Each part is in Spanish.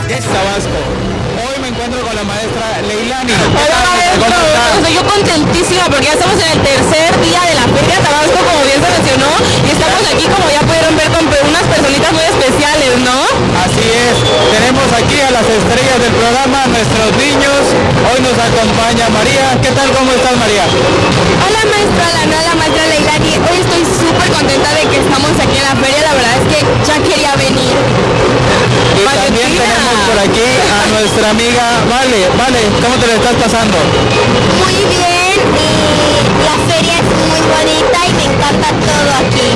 Tabasco. Hoy me encuentro con la maestra Leilani. Hola maestro, estoy yo contentísima porque ya estamos en el tercer día de la Feria Tabasco, como bien se mencionó, y estamos aquí, como ya pudieron ver, con unas personitas muy especiales, ¿no? Así es, tenemos aquí a las estrellas del programa, nuestros niños. Hoy nos acompaña María. ¿Qué tal? ¿Cómo estás, María? Hola maestra Lana, la maestra Leilani. Hoy estoy súper contenta de que estamos aquí en la feria, la verdad es que ya quería venir. Y también tenemos por aquí a nuestra amiga Vale, ¿cómo te la estás pasando? Muy bien, la feria es muy bonita y me encanta todo aquí.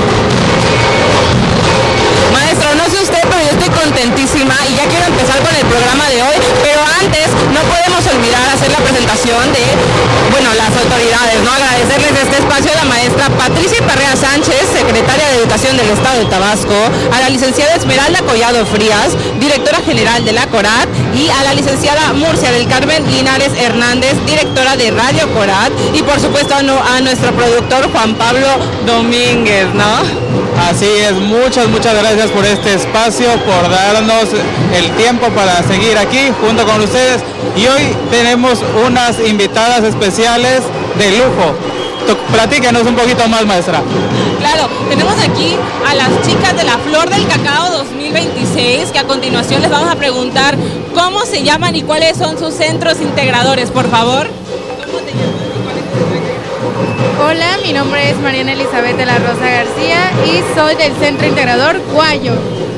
Maestro, no sé usted, pero yo estoy contentísima y ya quiero empezar con el programa de hoy, pero antes no podemos olvidar hacer la presentación de, las autoridades, ¿no? Agradecerles este espacio a la maestra Patricia Parrea Sánchez, secretaria de Educación del Estado de Tabasco, a la licenciada Esmeralda Collado Frías, directora general de la CORAT, y a la licenciada Murcia del Carmen Linares Hernández, directora de Radio CORAT, y por supuesto a nuestro productor Juan Pablo Domínguez, ¿no? Así es, muchas gracias por este espacio, por darnos el tiempo para seguir aquí junto con ustedes. Y hoy tenemos unas invitadas especiales de lujo. Platíquenos un poquito más, maestra. Claro, tenemos aquí a las chicas de la Flor del Cacao 2026, que a continuación les vamos a preguntar cómo se llaman y cuáles son sus centros integradores, por favor. ¿Cómo te llamas y cuál es tu centro integrador? Hola, mi nombre es Mariana Elizabeth de la Rosa García y soy del Centro Integrador Guayo.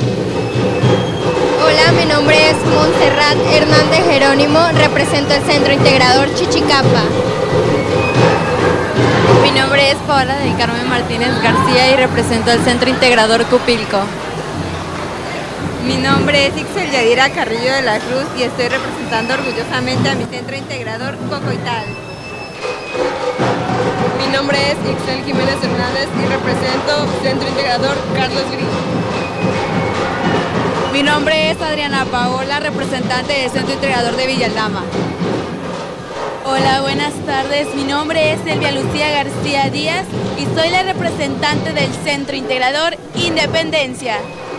Hola, mi nombre es Montserrat Hernández Jerónimo, represento el Centro Integrador Chichicapa. Mi nombre es Paola del Carmen Martínez García y represento el Centro Integrador Cupilco. Mi nombre es Ixel Yadira Carrillo de la Cruz y estoy representando orgullosamente a mi Centro Integrador Cocoital. Mi nombre es Ixel Jiménez Hernández y represento Centro Integrador Carlos Gris. Mi nombre es Adriana Paola, representante del Centro Integrador de Villaldama. Hola, buenas tardes. Mi nombre es Elvia Lucía García Díaz y soy la representante del Centro Integrador Independencia.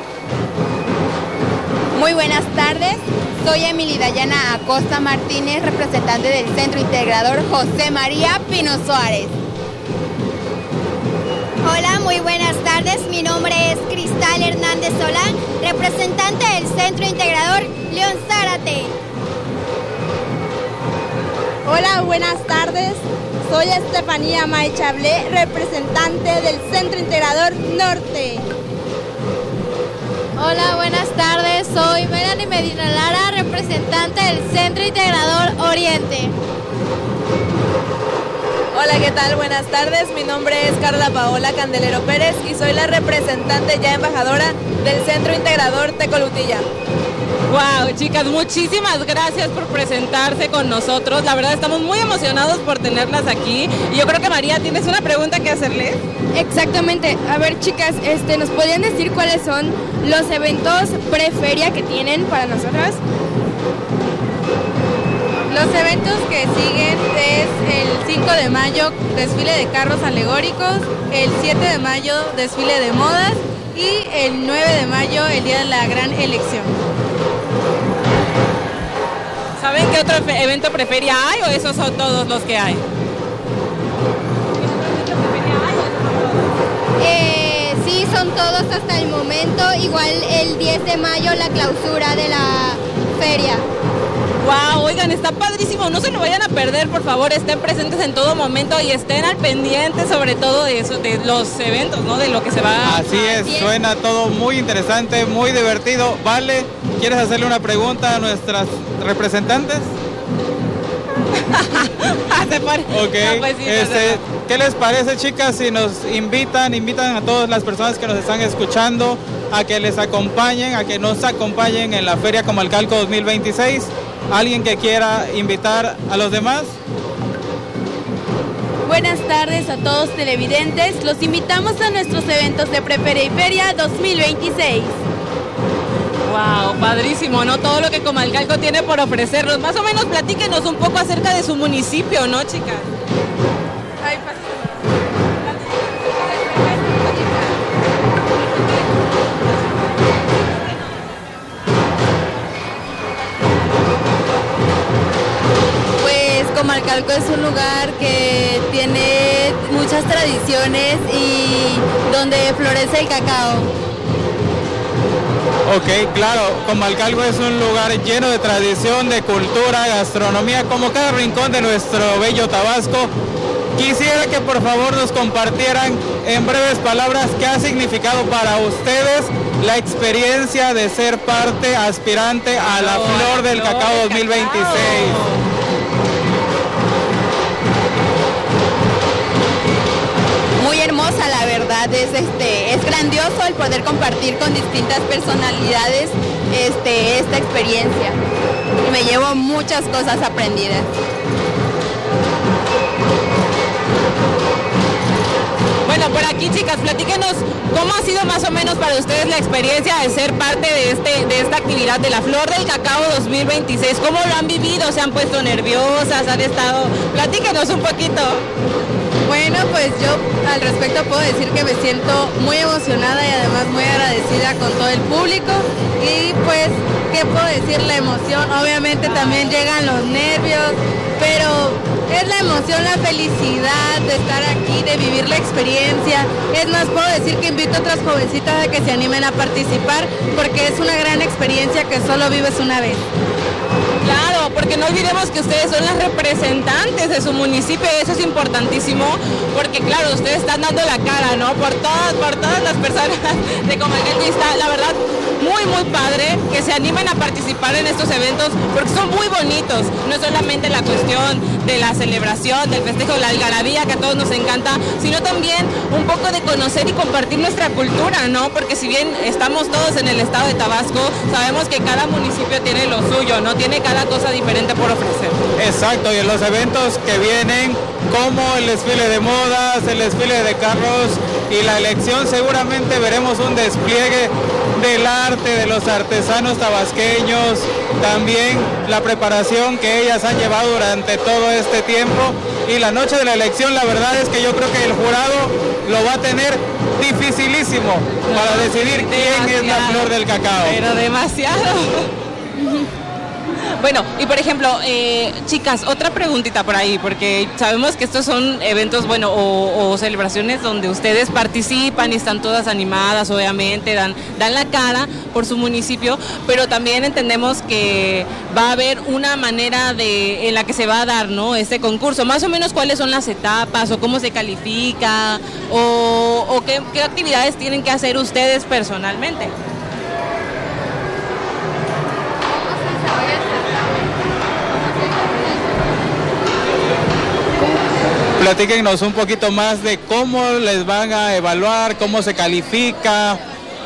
Muy buenas tardes, soy Emily Dayana Acosta Martínez, representante del Centro Integrador José María Pino Suárez. Hola, muy buenas tardes, mi nombre es Cristal Hernández Solán, representante del Centro Integrador León Zárate. Hola, buenas tardes. Soy Estefanía Maichablé, representante del Centro Integrador Norte. Hola, buenas tardes. Soy Melanie Medina Lara, representante del Centro Integrador Oriente. Hola, ¿qué tal? Buenas tardes. Mi nombre es Carla Paola Candelero Pérez y soy la representante ya embajadora del Centro Integrador Tecolutilla. Wow, chicas, muchísimas gracias por presentarse con nosotros. La verdad estamos muy emocionados por tenerlas aquí. Y yo creo que María, ¿tienes una pregunta que hacerles? Exactamente. A ver, chicas, ¿nos podrían decir cuáles son los eventos pre-feria que tienen para nosotras? Los eventos que siguen es el 5 de mayo, desfile de carros alegóricos, el 7 de mayo, desfile de modas y el 9 de mayo, el día de la gran elección. ¿Saben qué otro evento preferia hay o esos son todos los que hay? Sí, son todos hasta el momento. Igual el 10 de mayo la clausura de la feria. Wow, oigan, está padrísimo, no se lo vayan a perder, por favor, estén presentes en todo momento y estén al pendiente sobre todo de eso, de los eventos, ¿no? De lo que se va. Así es, suena todo muy interesante, muy divertido. Vale, ¿quieres hacerle una pregunta a nuestras representantes? Se pone. Ok, No, pues sí, ¿qué les parece, chicas, si nos invitan a todas las personas que nos están escuchando a que les acompañen, a que nos acompañen en la Feria Comalcalco 2026? ¿Alguien que quiera invitar a los demás? Buenas tardes a todos televidentes. Los invitamos a nuestros eventos de Preferia y Feria 2026. Wow, padrísimo, ¿no? Todo lo que Comalcalco tiene por ofrecernos. Más o menos platíquenos un poco acerca de su municipio, ¿no, chicas? Ay, pasa. Comalcalco es un lugar que tiene muchas tradiciones y donde florece el cacao. Ok, claro, Comalcalco es un lugar lleno de tradición, de cultura, gastronomía, como cada rincón de nuestro bello Tabasco. Quisiera que por favor nos compartieran en breves palabras qué ha significado para ustedes la experiencia de ser parte aspirante a la Flor del Cacao 2026. Muy hermosa, la verdad, es grandioso el poder compartir con distintas personalidades esta experiencia. Y me llevo muchas cosas aprendidas. Bueno, por aquí, chicas, platíquenos cómo ha sido más o menos para ustedes la experiencia de ser parte de esta actividad de la Flor del Cacao 2026. ¿Cómo lo han vivido? ¿Se han puesto nerviosas? ¿Han estado? Platíquenos un poquito. Bueno, pues yo al respecto puedo decir que me siento muy emocionada y además muy agradecida con todo el público. Y pues, ¿qué puedo decir? La emoción, obviamente también llegan los nervios, pero es la emoción, la felicidad de estar aquí, de vivir la experiencia. Es más, puedo decir que invito a otras jovencitas a que se animen a participar porque es una gran experiencia que solo vives una vez. Claro, porque no olvidemos que ustedes son las representantes de su municipio y eso es importantísimo porque claro, ustedes están dando la cara, ¿no? Por todas las personas de Comalcalco y está, la verdad, muy padre que se animen a participar en estos eventos porque son muy bonitos, no solamente la cuestión de la celebración, del festejo, la algarabía que a todos nos encanta, sino también un poco de conocer y compartir nuestra cultura, ¿no? Porque si bien estamos todos en el estado de Tabasco, sabemos que cada municipio tiene lo suyo, ¿no? Tiene cada cosa diferente por ofrecer. Exacto, y en los eventos que vienen, como el desfile de modas, el desfile de carros y la elección, seguramente veremos un despliegue del arte de los artesanos tabasqueños, también la preparación que ellas han llevado durante todo este tiempo y la noche de la elección, la verdad es que yo creo que el jurado lo va a tener dificilísimo para decidir quién es la Flor del Cacao. Pero demasiado. Bueno, y por ejemplo, chicas, otra preguntita por ahí, porque sabemos que estos son eventos, bueno, o celebraciones donde ustedes participan y están todas animadas, obviamente, dan la cara por su municipio, pero también entendemos que va a haber una manera en la que se va a dar, ¿no? Este concurso. Más o menos, ¿cuáles son las etapas o cómo se califica o qué actividades tienen que hacer ustedes personalmente? Platíquenos un poquito más de cómo les van a evaluar, cómo se califica.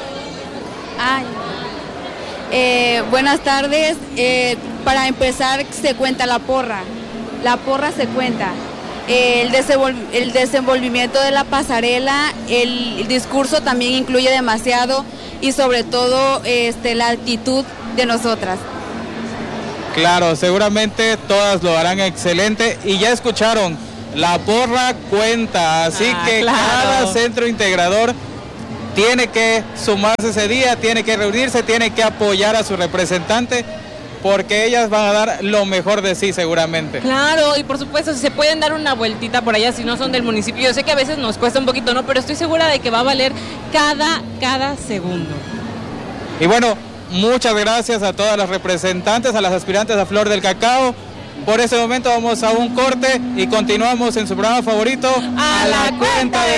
Buenas tardes. Para empezar, se cuenta la porra. La porra se cuenta. El desenvolvimiento de la pasarela, el discurso también incluye demasiado y sobre todo la actitud de nosotras. Claro, seguramente todas lo harán excelente y ya escucharon. La porra cuenta, así que claro, cada centro integrador tiene que sumarse ese día, tiene que reunirse, tiene que apoyar a su representante, porque ellas van a dar lo mejor de sí seguramente. Claro, y por supuesto, si se pueden dar una vueltita por allá, si no son del municipio, yo sé que a veces nos cuesta un poquito, ¿no? Pero estoy segura de que va a valer cada segundo. Y bueno, muchas gracias a todas las representantes, a las aspirantes a Flor del Cacao. Por ese momento vamos a un corte y continuamos en su programa favorito, A la cuenta de